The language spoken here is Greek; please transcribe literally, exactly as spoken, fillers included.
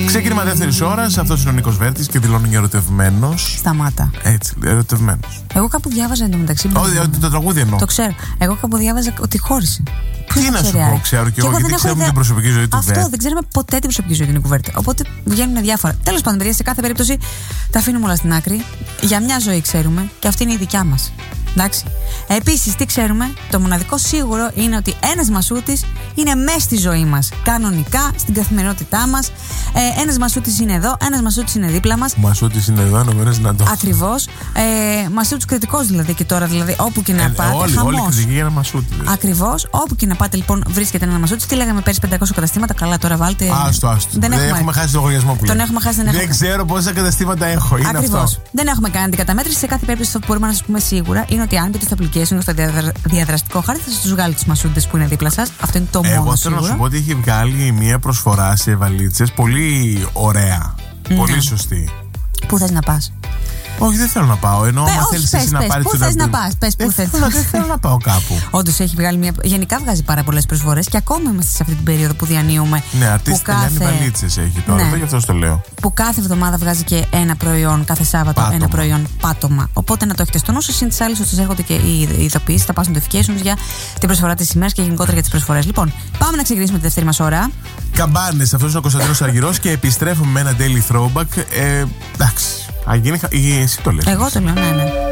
Ξεκίνημα δεύτερης ώρας. Αυτός είναι ο Νίκος Βέρτης και δηλώνει ερωτευμένος. Σταμάτα. Έτσι, ερωτευμένος. Εγώ κάπου διάβαζα εντωμεταξύ. Όχι, ότι το τραγούδι εννοώ. Το ξέρω. Εγώ κάπου διάβαζα ότι χώρισε. Τι να σου πω, ξέρω και εγώ, γιατί ξέρουμε την προσωπική ζωή του Αυτό Βέρτη. δεν ξέρουμε ποτέ την προσωπική ζωή του Νίκου Βέρτη. Οπότε βγαίνουν διάφορα. Τέλος πάντων, παιδιά, σε κάθε περίπτωση τα αφήνουμε όλα στην άκρη. Για μια ζωή ξέρουμε και αυτή είναι η δικιά μας. Εντάξει. Επίσης, τι ξέρουμε, το μοναδικό σίγουρο είναι ότι ένας Μασούτης είναι μέσα στη ζωή μας. Κανονικά, στην καθημερινότητά μας. Ε, ένας Μασούτης είναι εδώ, ένας Μασούτης είναι δίπλα μας. Μασούτης είναι εδώ, νομίζεις να το. Ακριβώς. Ε, Μασούτης κριτικός δηλαδή και τώρα, δηλαδή, όπου και να ε, πάτε. Όλοι, χαμός. όλοι κριτικοί για ένα Μασούτη. Δηλαδή. Ακριβώς. Όπου και να πάτε, λοιπόν, βρίσκεται ένα Μασούτης. Τι λέγαμε πέρυσι, πεντακόσια καταστήματα. Καλά, τώρα βάλτε. Άστο, άστο. Δεν, δεν έχουμε, έχουμε χάσει τον λογαριασμό που τον έχουμε χάσει, δεν, δεν έχουμε... ξέρω πόσα καταστήματα έχω. Ακριβώς. Δεν έχουμε κάνει την καταμέτρηση. Σε κάθε περίπτωση, αυτό που μπορούμε να σας πούμε σίγουρα είναι ότι αν μπείτε στο application, στο διαδραστικό χάρτη, θα σας βγάλει τους Μασούτες που είναι δίπλα σας. Αυτό είναι το μόνο. Εγώ θέλω σίγουρο. να σου πω ότι έχει βγάλει μια προσφορά σε βαλίτσες πολύ ωραία. Mm. Πολύ σωστή. Πού θες να πας? Όχι, δεν θέλω να πάω. Ενώ άμα θέλεις εσύ να πάρεις. Πού θες να πας? Πες πού θες. Δεν θέλω να πάω κάπου. Όντως έχει βγάλει μια. Γενικά βγάζει πάρα πολλές προσφορές και ακόμα είμαστε σε αυτή την περίοδο που διανύουμε. Ναι, αρτίστη κάθε... βαλίτσες έχει τώρα. Ναι. Γι' αυτό το λέω. Που κάθε εβδομάδα βγάζει και ένα προϊόν, κάθε Σάββατο πάτωμα. Ένα προϊόν πάτωμα. Οπότε να το έχετε στο νου σας. Συν τις άλλες, ότι σας έρχονται και οι ειδοποιήσεις, τα pass notifications για την προσφορά της ημέρας και γενικότερα για τις προσφορές. Λοιπόν, πάμε να ξεκινήσουμε τη δεύτερη μας ώρα. Καμπάνες, αυτός είναι ο Κωνσταντίνος Αργυρός και επιστρέφουμε με ένα daily throwback. Ε, εντάξει. Α, γίνει... Εσύ το λες. Εγώ το λέω, ναι, ναι.